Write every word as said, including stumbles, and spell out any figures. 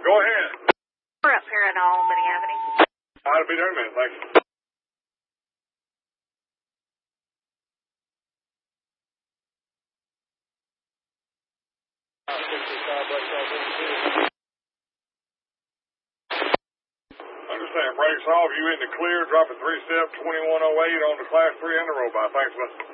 Go ahead. We're up here at Albany Avenue. I'll be there in a minute. Thanks. Understand. Brakes off. You in the clear. Dropping three step twenty-one oh eight on the class three and the robot. Thanks, man.